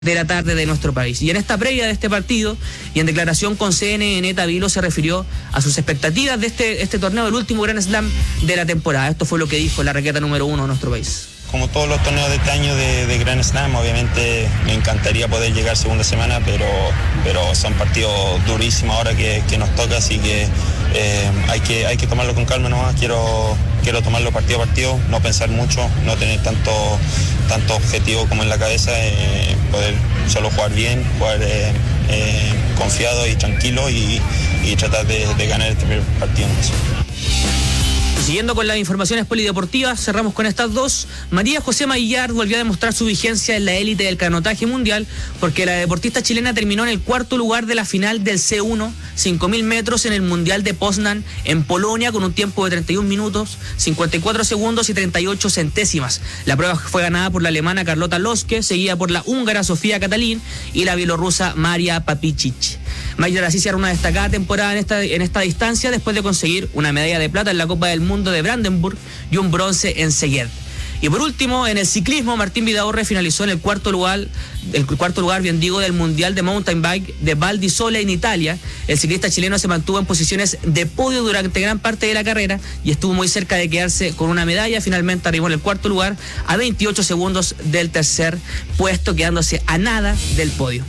de la tarde de nuestro país. Y en esta previa de este partido y en declaración con CNN, Tavilo se refirió a sus expectativas de este torneo, el último Grand Slam de la temporada. Esto fue lo que dijo la raqueta número 1 de nuestro país. Como todos los torneos de este año de Grand Slam, obviamente me encantaría poder llegar segunda semana, pero son partidos durísimos ahora que nos toca, así que hay que tomarlo con calma nomás. Quiero tomarlo partido a partido, no pensar mucho, no tener tanto objetivo como en la cabeza, poder solo jugar bien, jugar confiado y tranquilo y tratar de ganar este primer partido. Siguiendo con las informaciones polideportivas, cerramos con estas dos. María José Maillard volvió a demostrar su vigencia en la élite del canotaje mundial, porque la deportista chilena terminó en el cuarto lugar de la final del C1, 5.000 metros en el Mundial de Poznan en Polonia, con un tiempo de 31 minutos, 54 segundos y 38 centésimas. La prueba fue ganada por la alemana Carlota Loske, seguida por la húngara Sofía Katalin y la bielorrusa Maria Papicic. Maillard así cierra una destacada temporada en esta distancia, después de conseguir una medalla de plata en la Copa del Mundo de Brandenburg y un bronce en Szeged. Y por último, en el ciclismo, Martín Vidaurre finalizó en el cuarto lugar del Mundial de Mountain Bike de Val di Sole en Italia. El ciclista chileno se mantuvo en posiciones de podio durante gran parte de la carrera y estuvo muy cerca de quedarse con una medalla. Finalmente arribó en el cuarto lugar a 28 segundos del tercer puesto, quedándose a nada del podio.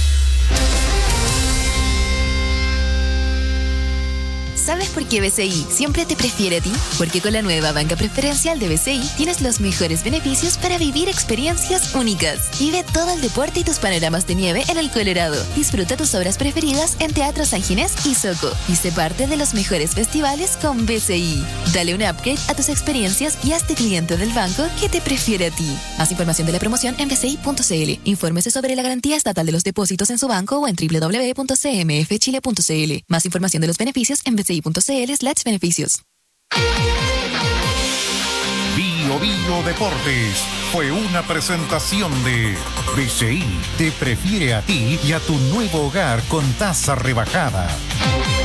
¿Sabes por qué BCI siempre te prefiere a ti? Porque con la nueva banca preferencial de BCI tienes los mejores beneficios para vivir experiencias únicas. Vive todo el deporte y tus panoramas de nieve en el Colorado. Disfruta tus obras preferidas en Teatro San Ginés y Soco. Y sé parte de los mejores festivales con BCI. Dale un upgrade a tus experiencias y hazte cliente del banco que te prefiere a ti. Más información de la promoción en bci.cl. Infórmese sobre la garantía estatal de los depósitos en su banco o en www.cmfchile.cl. Más información de los beneficios en bci.cl/beneficios. Bio Deportes fue una presentación de BCI. Te prefiere a ti y a tu nuevo hogar con tasa rebajada.